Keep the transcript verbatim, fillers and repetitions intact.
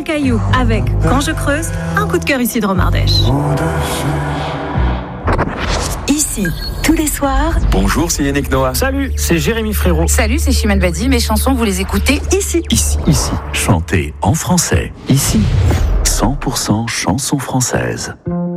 Caillou avec Quand je creuse, un coup de cœur ici de Romardèche. Ici, tous les soirs. Bonjour, c'est Yannick Noah. Salut, c'est Jérémy Frérot. Salut, c'est Chimène Badi. Mes chansons, vous les écoutez ici. Ici, ici. Chantez en français. Ici, cent pour cent chansons françaises.